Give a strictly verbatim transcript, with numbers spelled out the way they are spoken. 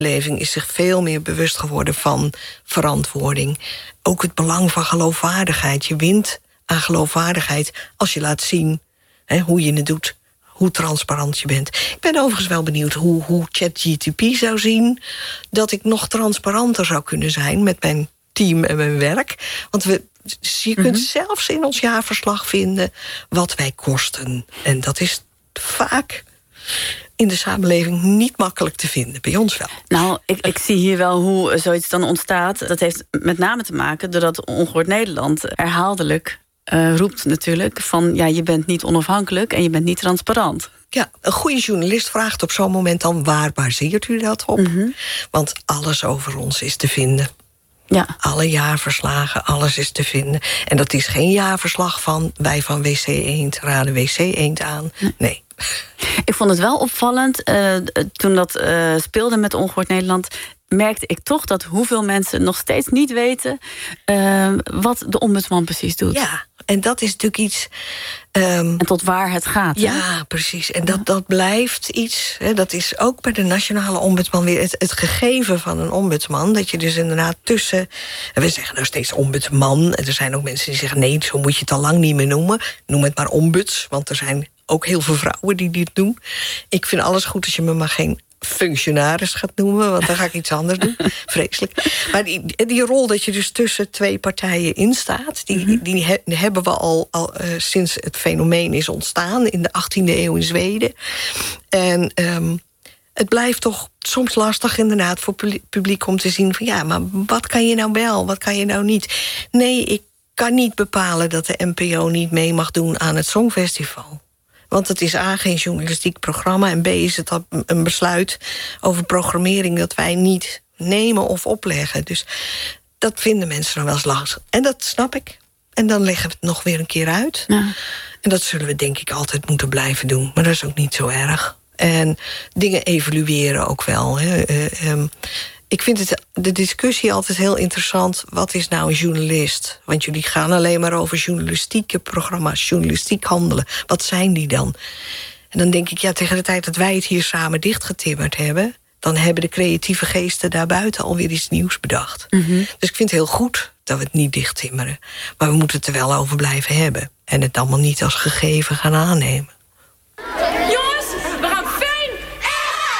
samenleving is zich veel meer bewust geworden van verantwoording. Ook het belang van geloofwaardigheid. Je wint aan geloofwaardigheid als je laat zien hè, hoe je het doet, hoe transparant je bent. Ik ben overigens wel benieuwd hoe, hoe ChatGPT zou zien dat ik nog transparanter zou kunnen zijn met mijn team en mijn werk. Want we, je kunt mm-hmm. zelfs in ons jaarverslag vinden wat wij kosten. En dat is vaak in de samenleving niet makkelijk te vinden. Bij ons wel. Nou, ik, ik zie hier wel hoe zoiets dan ontstaat. Dat heeft met name te maken doordat Ongehoord Nederland herhaaldelijk uh, roept natuurlijk van ja, je bent niet onafhankelijk en je bent niet transparant. Ja, een goede journalist vraagt op zo'n moment dan waar baseert u dat op? Mm-hmm. Want alles over ons is te vinden. Ja. Alle jaarverslagen, alles is te vinden. En dat is geen jaarverslag van wij van W C Eend raden W C Eend aan. Nee. Ik vond het wel opvallend, uh, toen dat uh, speelde met Ongehoord Nederland, merkte ik toch dat hoeveel mensen nog steeds niet weten uh, wat de ombudsman precies doet. Ja, en dat is natuurlijk iets. Um, en tot waar het gaat. Ja, hè? precies. En dat, dat blijft iets. Hè, dat is ook bij de nationale ombudsman weer het, het gegeven van een ombudsman. Dat je dus inderdaad tussen. En we zeggen nou steeds ombudsman. En er zijn ook mensen die zeggen nee, zo moet je het al lang niet meer noemen. Noem het maar ombuds, want er zijn ook heel veel vrouwen die dit doen. Ik vind alles goed als je me maar geen functionaris gaat noemen, want dan ga ik iets anders doen. Vreselijk. Maar die, die rol dat je dus tussen twee partijen instaat, die, mm-hmm. die he, hebben we al, al uh, sinds het fenomeen is ontstaan in de achttiende eeuw in Zweden. En um, het blijft toch soms lastig inderdaad voor publiek om te zien van ja, maar wat kan je nou wel, wat kan je nou niet? Nee, ik kan niet bepalen dat de N P O niet mee mag doen aan het Songfestival. Want het is A, geen journalistiek programma, en B, is het een besluit over programmering dat wij niet nemen of opleggen. Dus dat vinden mensen dan wel eens lastig. En dat snap ik. En dan leggen we het nog weer een keer uit. Ja. En dat zullen we denk ik altijd moeten blijven doen. Maar dat is ook niet zo erg. En dingen evalueren ook wel. Hè. Uh, um, Ik vind het, de discussie altijd heel interessant. Wat is nou een journalist? Want jullie gaan alleen maar over journalistieke programma's, journalistiek handelen. Wat zijn die dan? En dan denk ik, ja, tegen de tijd dat wij het hier samen dichtgetimmerd hebben, dan hebben de creatieve geesten daarbuiten alweer iets nieuws bedacht. Mm-hmm. Dus ik vind het heel goed dat we het niet dichttimmeren. Maar we moeten het er wel over blijven hebben. En het allemaal niet als gegeven gaan aannemen.